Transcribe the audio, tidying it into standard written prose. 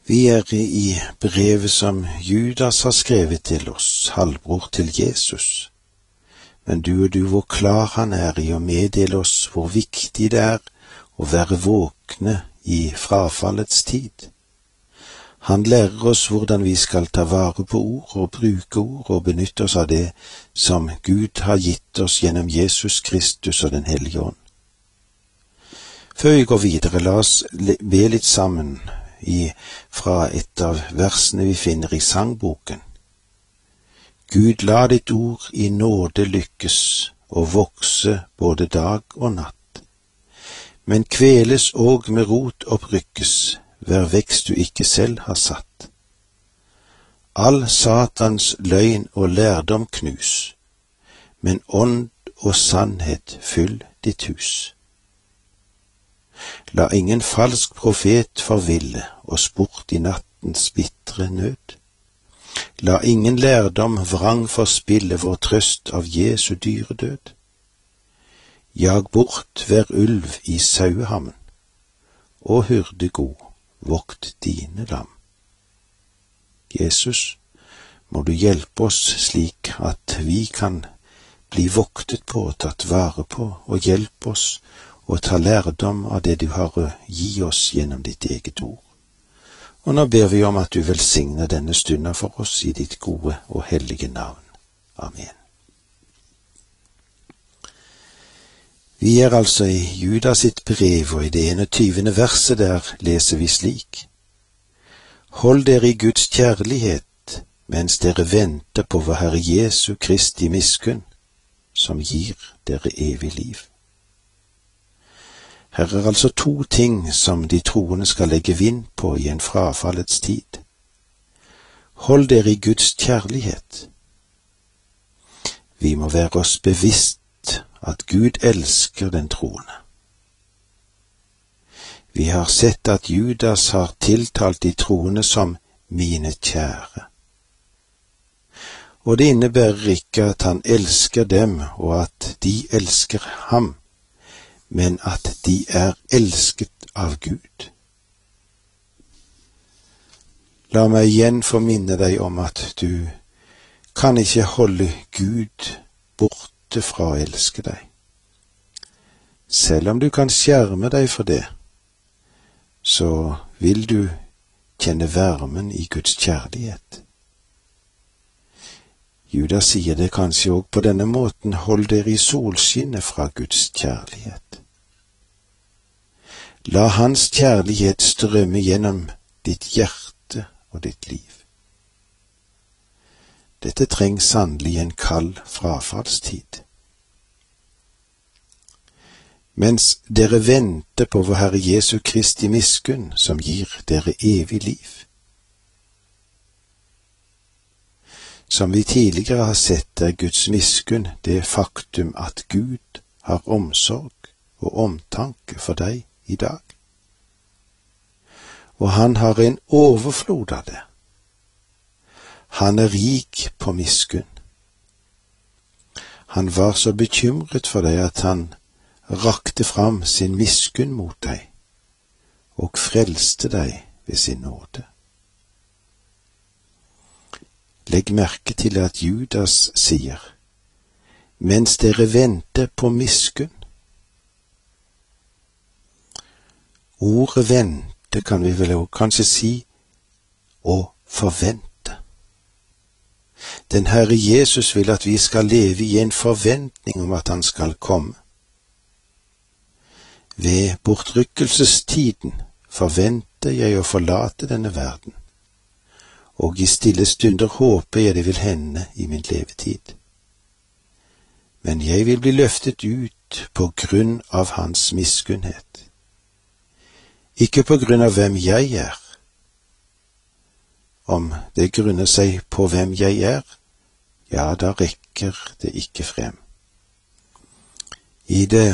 Vi er i brevet som Judas har skrevet til oss, halvbror til Jesus. Men du, hvor klar han er i å meddele oss hvor viktig det er å være våkne i frafallets tid. Han lærer oss hvordan vi skal ta vare på ord og bruke ord og benytte oss av det som Gud har gitt oss gjennom Jesus Kristus og Den hellige ånd. Før vi går videre, la oss be litt sammen fra et av versene vi finner i sangboken. Gud, la ditt ord i nåde lykkes og vokse både dag og natt, men kveles og med rot opprykkes, hver vekst du ikke selv har satt. All Satans løgn og lærdom knus, men ånd og sannhet fyll ditt hus. La ingen falsk profet forville oss bort i nattens bitre nød. La ingen lærdom vrang forspille vår trøst av Jesu dyre død. Jag bort hver ulv i sauehammen, og hyrde god, vokt dine lam. Jesus, må du hjelpe oss slik at vi kan bli voktet på, tatt vare på, og hjelpe oss å ta lærdom av det du har å gi oss gjennom ditt eget ord. Og nå ber vi om at du velsigner denne stunden for oss i ditt gode og hellige navn. Amen. Vi er altså i Judas sitt brev, og i det 21. verset der leser vi slik: Hold dere i Guds kjærlighet, mens dere venter på vår Herre Jesu Kristi miskunn, som gir dere evig liv. Her er altså to ting som de troende skal legge vind på i en frafallets tid. Hold dere i Guds kjærlighet. Vi må være oss bevisst at Gud elsker den troende. Vi har sett at Judas har tiltalt de troende som mine kjære. Og det innebærer ikke at han elsker dem og at de elsker ham, men at de er elsket av Gud. La meg igjen få minne deg om at du kan ikke holde Gud borte fra å elske deg. Selv om du kan skjerme deg for det, så vil du kjenne varmen i Guds kjærlighet. Judas sier det kanskje også på denne måten: hold dere i solskinnet fra Guds kjærlighet. La hans kjærlighet strømme gjennom ditt hjerte og ditt liv. Dette trengs sannelig en kald frafallstid. Mens dere venter på vår Herre Jesu Kristi miskunn, som gir dere evig liv. Som vi tidligere har sett, er Guds miskunn det faktum at Gud har omsorg og omtanke for deg i dag. Og han har en overflod av det. Han er rik på miskunn. Han var så bekymret for deg at han rakte fram sin miskunn mot deg og frelste deg ved sin nåde. Legg merke til at Judas sier, mens dere venter på miskunn. Ordet vente kan vi vel også kanskje si å forvente. Den Herre Jesus vil at vi skal leve i en forventning om at han skal komme. Ved bortrykkelsestiden forventer jeg å forlate denne verden, og i stille stunder håper jeg det vil hende i min levetid. Men jeg vil bli løftet ut på grunn av hans miskunnhet. Ikke på grunn av hvem jeg er. Om det grunner seg på hvem jeg er, ja, da rekker det ikke frem. I det